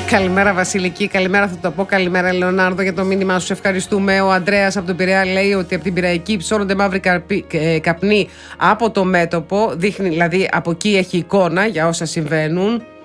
Καλημέρα Βασιλική, καλημέρα θα το πω. Καλημέρα Λεωνάρδο για το μήνυμά σου. Ευχαριστούμε. Ο Ανδρέας από τον Πειραιά λέει ότι από την Πειραϊκή ψώνονται μαύροι καπνοί από το μέτωπο. Δείχνει, δηλαδή από εκεί έχει εικόνα για όσα συμβαίνουν.